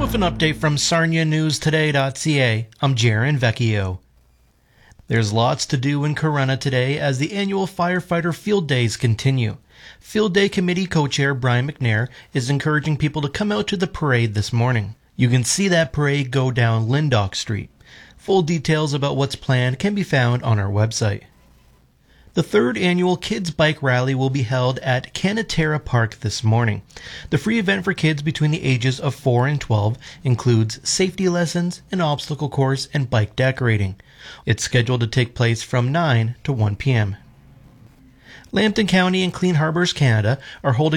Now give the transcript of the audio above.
With an update from SarniaNewsToday.ca, I'm Jaron Vecchio. There's lots to do in Corunna today as the annual Firefighter Field Days continue. Field Day Committee Co-Chair Brian McNair is encouraging people to come out to the parade this morning. You can see that parade go down Lyndoch Street. Full details about what's planned can be found on our website. The third annual Kids Bike Rally will be held at Canaterra Park this morning. The free event for kids between the ages of 4 and 12 includes safety lessons, an obstacle course, and bike decorating. It's scheduled to take place from 9 to 1 p.m. Lambton County and Clean Harbors Canada are holding